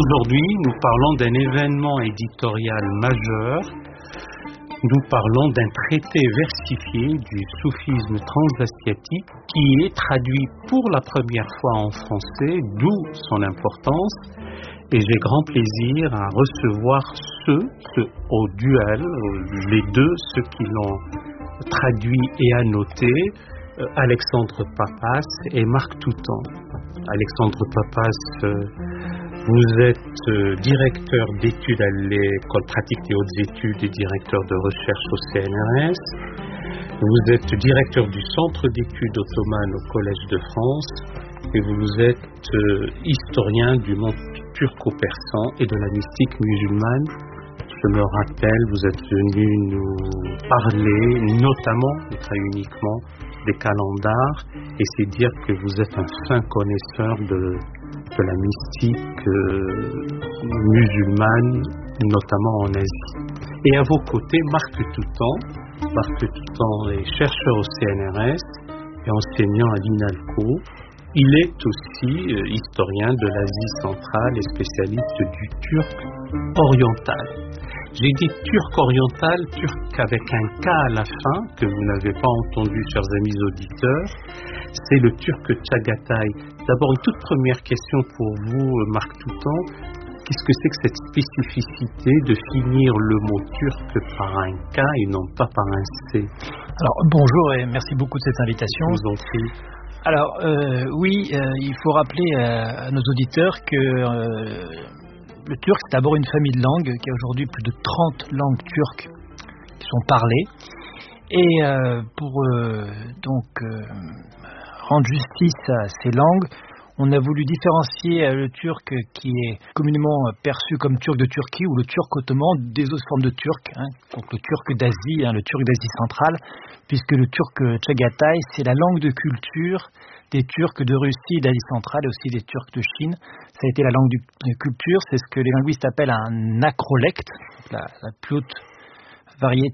Aujourd'hui, nous parlons d'un événement éditorial majeur. Nous parlons d'un traité versifié du soufisme transasiatique qui est traduit pour la première fois en français, d'où son importance. Et j'ai grand plaisir à recevoir ceux au duel, les deux, ceux qui l'ont traduit et annoté, Alexandre Papas et Marc Toutan. Alexandre Papas, vous êtes directeur d'études à l'École pratique des hautes études et directeur de recherche au CNRS. Vous êtes directeur du Centre d'études ottomanes au Collège de France et vous êtes historien du monde turco-persan et de la mystique musulmane. Je me rappelle, vous êtes venu nous parler notamment, mais pas uniquement, des calendars, et c'est dire que vous êtes un fin connaisseur de la mystique musulmane, notamment en Asie. Et à vos côtés, Marc Toutan. Marc Toutan est chercheur au CNRS et enseignant à l'INALCO. Il est aussi historien de l'Asie centrale et spécialiste du turc oriental. J'ai dit turc oriental, turc avec un K à la fin, que vous n'avez pas entendu, chers amis auditeurs. C'est le turc Tchagatai. D'abord, une toute première question pour vous, Marc Toutan. Qu'est-ce que c'est que cette spécificité de finir le mot turc par un K et non pas par un C? Alors, bonjour et merci beaucoup de cette invitation. Je vous en prie. Alors, il faut rappeler à nos auditeurs que le turc, c'est d'abord une famille de langues, qui a aujourd'hui plus de 30 langues turques qui sont parlées. Et pour rendre justice à ces langues, on a voulu différencier le turc qui est communément perçu comme turc de Turquie ou le turc ottoman des autres formes de turc, donc le turc d'Asie, le turc d'Asie centrale, puisque le turc Tchagatai, c'est la langue de culture des Turcs de Russie, d'Asie centrale et aussi des Turcs de Chine. Ça a été la langue de culture, c'est ce que les linguistes appellent un acrolecte, la plus haute variété